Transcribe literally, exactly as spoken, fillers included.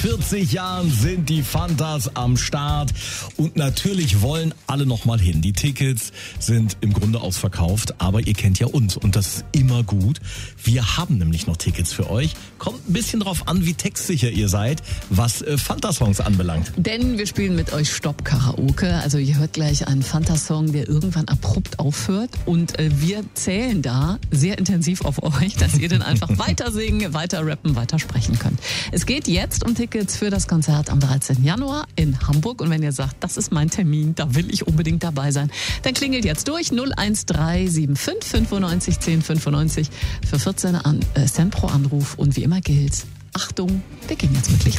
vierzig Jahren sind die Fantas am Start und natürlich wollen alle noch mal hin. Die Tickets sind im Grunde ausverkauft, aber ihr kennt ja uns und das ist immer gut. Wir haben nämlich noch Tickets für euch. Kommt ein bisschen drauf an, wie textsicher ihr seid, was äh, Fanta-Songs anbelangt. Denn wir spielen mit euch Stopp-Karaoke. Also ihr hört gleich einen Fanta-Song, der irgendwann abrupt aufhört und äh, wir zählen da sehr intensiv auf euch, dass ihr dann einfach weiter singen, weiter rappen, weiter sprechen könnt. Es geht jetzt um Tickets für das Konzert am dreizehnten Januar in Hamburg. Und wenn ihr sagt, das ist mein Termin, da will ich unbedingt dabei sein, dann klingelt jetzt durch null eins drei sieben fünf fünfundneunzig zehn fünfundneunzig für vierzehn an, äh, Cent pro Anruf. Und wie immer gilt, Achtung, wir gehen jetzt wirklich rein.